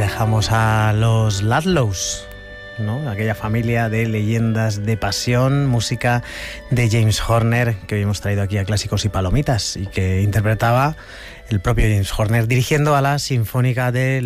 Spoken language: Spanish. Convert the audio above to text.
dejamos a los Ludlows, ¿no? Aquella familia de leyendas de pasión, música de James Horner, que hoy hemos traído aquí a Clásicos y Palomitas, y que interpretaba el propio James Horner, dirigiendo a la Sinfónica de